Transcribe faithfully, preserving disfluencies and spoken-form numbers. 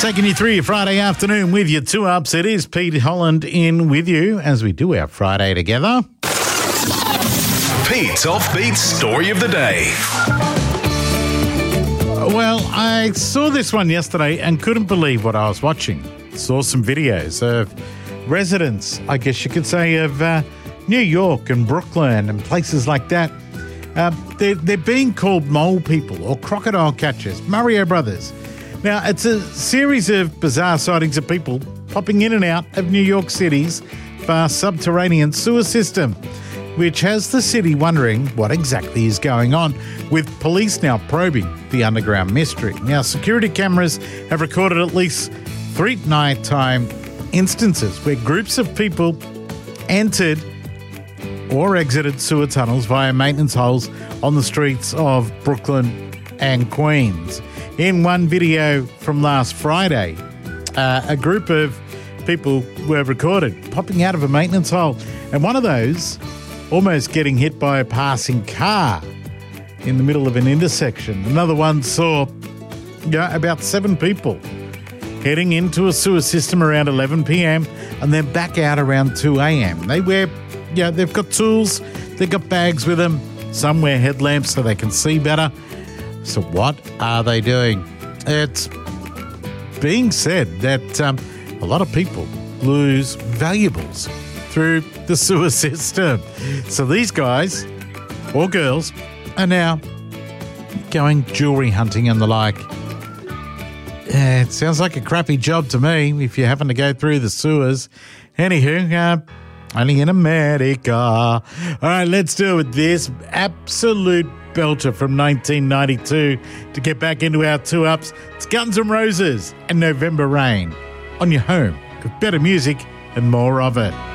Taking you through your Friday afternoon with your two ups. It is Pete Holland in with you as we do our Friday together. Pete's Offbeat Story of the Day. Well, I saw this one yesterday and couldn't believe what I was watching. Saw some videos of residents, I guess you could say, of uh, New York and Brooklyn and places like that. Uh, they're, they're being called mole people or crocodile catchers, Mario Brothers. Now, it's a series of bizarre sightings of people popping in and out of New York City's vast subterranean sewer system, which has the city wondering what exactly is going on, with police now probing the underground mystery. Now, security cameras have recorded at least three nighttime instances where groups of people entered or exited sewer tunnels via maintenance holes on the streets of Brooklyn and Queens. In one video from last Friday, uh, a group of people were recorded popping out of a maintenance hole, and one of those almost getting hit by a passing car in the middle of an intersection. Another one saw you know, about seven people heading into a sewer system around eleven p.m. and then back out around two a.m. They wear, yeah, they've got tools, they've got bags with them, some wear headlamps so they can see better. So what are they doing? It's being said that um, a lot of people lose valuables through the sewer system. So these guys, or girls, are now going jewellery hunting and the like. Yeah, it sounds like a crappy job to me if you're having to go through the sewers. Anywho, uh, only in America. All right, let's do it with this absolute belter from nineteen ninety-two to get back into our two ups. It's Guns N' Roses and November Rain on your home with better music and more of it.